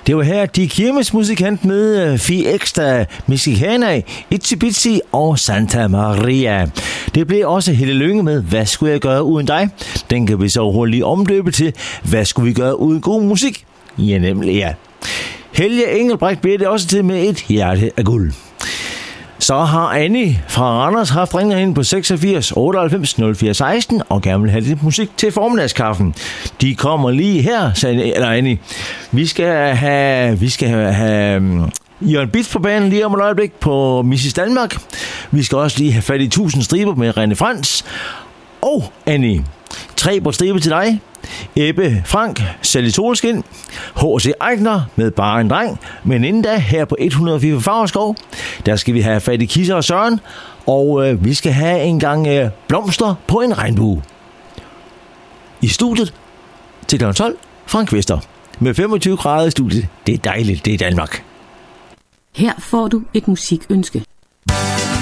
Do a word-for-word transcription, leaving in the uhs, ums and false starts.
Det var her, de kirmesmusikant med Fiesta Mexicana, Itsy Bitsy og Santa Maria. Det blev også Helle Lynge med Hvad skulle jeg gøre uden dig? Den kan vi så hurtigt omdøbe til Hvad skulle vi gøre uden god musik? Ja, nemlig ja. Helge Engelbrecht bliver det også til med Et hjerte af guld. Så har Annie fra Randers haft ringer ind på seksogfirs otteoghalvfems nul fire seksten og gerne vil have lidt musik til formiddagskaffen. De kommer lige her, sagde eller Annie. Vi skal have, vi skal have, have Jørgen Bits på banen lige om et øjeblik på missus Danmark. Vi skal også lige have fat i tusind striber med René Frans. Og Annie, tre på stribe til dig. Ebbe Frank, Sally Solskin, H C Eichner med Bare en dreng. Men inden da, her på et hundrede og fire Favreskov, der skal vi have fat i Kisser og Søren. Og øh, vi skal have en gang øh, blomster på en regnbue. I studiet til klokken tolv, Frank Vester. Med femogtyve grader i studiet. Det er dejligt, det er Danmark. Her får du et musikønske.